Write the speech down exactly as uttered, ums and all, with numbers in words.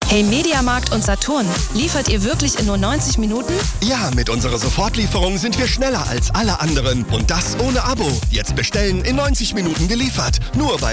Hey Mediamarkt und Saturn, liefert ihr wirklich in nur neunzig Minuten? Ja, mit unserer Sofortlieferung sind wir schneller als alle anderen. Und das ohne Abo. Jetzt bestellen, in neunzig Minuten geliefert. Nur bei